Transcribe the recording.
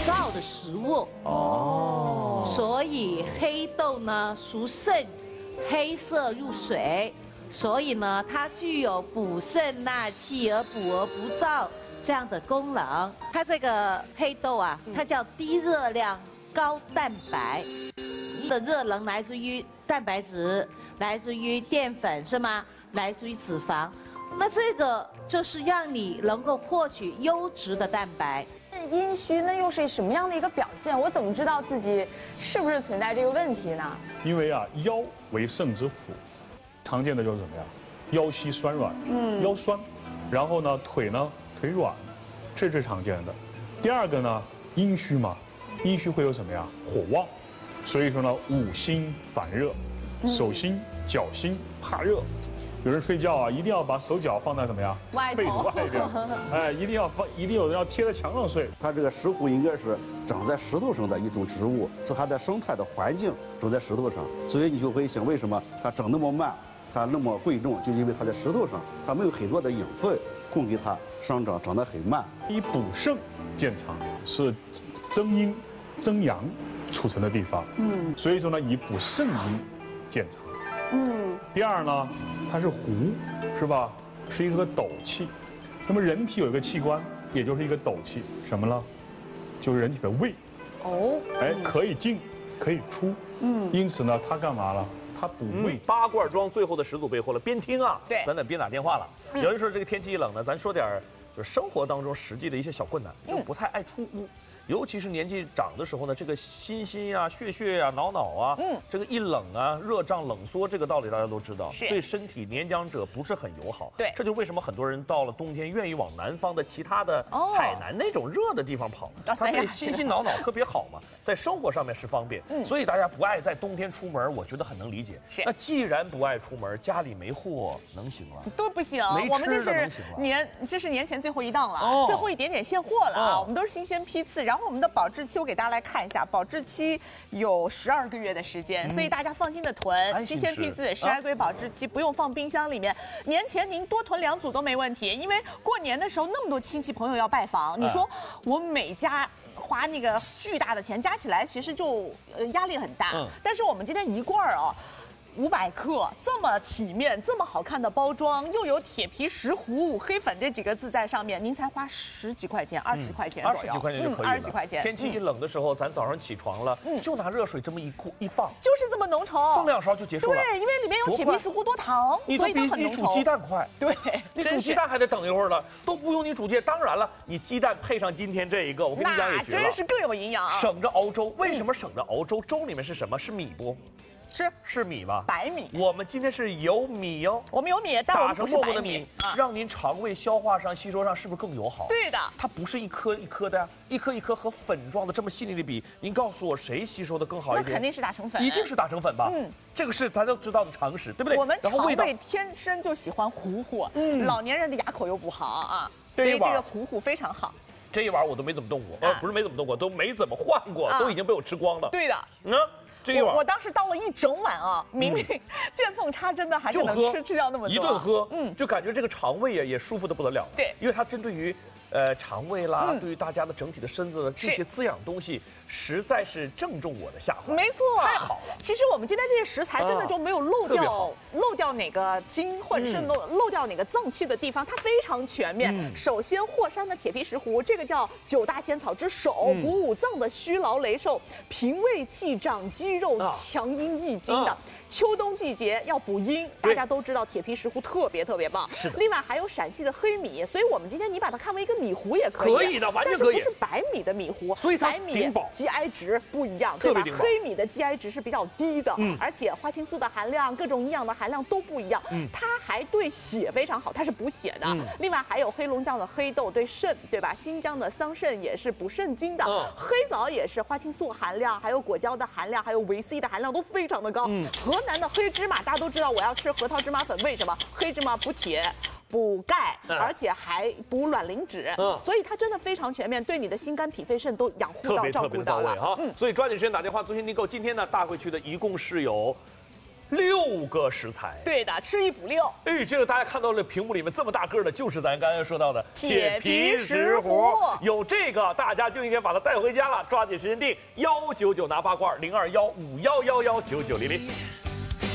燥的食物。所以黑豆呢属肾，黑色入水，所以呢它具有补肾纳气而补而不燥这样的功能。它这个黑豆啊，它叫低热量高蛋白。的热能来自于蛋白质，来自于淀粉是吗？来自于脂肪。那这个就是让你能够获取优质的蛋白。 阴虚那又是什么样的一个表现？我怎么知道自己是不是存在这个问题呢？ 因为啊，腰为肾之府，常见的就是什么呀？腰膝酸软，腰酸，然后呢腿软，这是常见的。第二个呢，阴虚嘛，阴虚会有什么呀？火旺，所以说呢，五心烦热，手心、脚心怕热。有人睡觉啊，一定要把手脚放在什么呀？被子外边，哎，一定有人要贴在墙上睡。 它这个石斛应该是长在石头上的一种植物，是它的生态的环境长在石头上，所以你就会想，为什么它长那么慢，它那么贵重，就因为它在石头上，它没有很多的养分供给它生长，长得很慢。 以补肾见长，是增阴增阳储存的地方，所以说呢，以补肾阴见长。第二呢，它是斛，是吧？是一个斗气。那么人体有一个器官，也就是一个斗气，什么呢？就是人体的胃。哎，可以进，可以出。因此呢，它干嘛了？它补胃。 八卦庄最后的始祖背后了，边听啊， 对， 咱得边打电话了。有人说这个天气一冷呢，咱说点就是生活当中实际的一些小困难，就不太爱出屋。尤其是年纪长的时候呢，这个心呀、血呀、脑啊，这个一冷啊，热胀冷缩，这个道理大家都知道，对身体年长者不是很友好。 对， 这就是为什么很多人到了冬天愿意往南方的其他的海南那种热的地方跑，它对心脑特别好嘛，在生活上面是方便，所以大家不爱在冬天出门，我觉得很能理解。那既然不爱出门，家里没货能行了？ 都不行， 我们这是年前最后一档了，最后一点点现货了啊！我们都是新鲜批次，然后我们的保质期我给大家来看一下，保质期有12个月的时间，所以大家放心的囤，新鲜批次12个月保质期，不用放冰箱里面。年前您多囤2组都没问题，因为过年的时候那么多亲戚朋友要拜访，你说我每家花那个巨大的钱，加起来其实就压力很大。但是我们今天一罐500克，这么体面、这么好看的包装，又有铁皮石斛、黑粉这几个字在上面，您才花10几块钱、20块钱左右， 20几块钱就可以了。 20几块钱。 天气一冷的时候，咱早上起床了，就拿热水这么一放， 就是这么浓稠， 放2勺就结束了。 对，因为里面有铁皮石斛多糖，所以它很浓稠。 你煮鸡蛋快。 对， 你煮鸡蛋还得等一会儿了，都不用你煮鸡蛋。当然了，你鸡蛋配上今天这一个，我跟你讲也绝了， 真是更有营养， 省着熬粥。为什么省着熬粥？粥里面是什么？是米不？是米吧？ 白米。 我们今天是有米哟， 我们有米，但我们不是白米， 让您肠胃消化上、吸收上是不是更友好？ 对的， 它不是一颗一颗的呀，一颗一颗和粉状的这么细腻的比，您告诉我谁吸收的更好一点？ 那肯定是打成粉， 一定是打成粉吧？这个是咱都知道的常识，对不对？ 我们肠胃天生就喜欢糊糊，老年人的牙口又不好啊，所以这个糊糊非常好。 这一碗我都没怎么动过，不是没怎么动过，都没怎么换过，都已经被我吃光了。 对的， 这一碗我当时倒了1整碗啊，明明见缝插针的，还可能吃掉那么多， 一顿喝，就感觉这个肠胃也舒服的不得了。 对， 因为它针对于肠胃啦，对于大家的整体的身子的这些滋养东西，实在是正中我的下怀。 没错， 太好了。 其实我们今天这些食材真的就没有漏掉哪个筋，或者是漏掉哪个脏器的地方，它非常全面。首先，霍山的铁皮石斛，这个叫9大仙草之首，补5脏的虚劳雷寿，平胃气、长肌肉、强阴益精的。秋冬季节要补阴，大家都知道铁皮石斛特别棒。 是的。 另外还有陕西的黑米，所以我们今天你把它看为一个米糊也可以。 可以的，完全可以。 但是不是白米的米糊， 所以它白米 GI 值不一样，对吧？黑米的 GI 值是比较低的，而且花青素的含量、各种营养的含量都不一样。它还对血非常好，它是补血的。另外还有黑龙江的黑豆对肾，对吧？新疆的桑葚也是补肾精的。黑枣也是花青素含量，还有果胶的含量，还有维 C 的含量都非常的高。河南的黑芝麻，大家都知道我要吃核桃芝麻粉，为什么？黑芝麻补铁、补钙，而且还补卵磷脂，所以它真的非常全面，对你的心肝脾肺肾都养护到、照顾到了哈。所以抓紧时间打电话咨询订购。今天呢，大会区的一共是有 6个食材。 对的，吃1补6。 哎，这个大家看到了屏幕里面这么大个的，就是咱刚才说到的铁皮石斛。 有这个，大家就应该把它带回家了，抓紧时间订199拿8罐，0215111990。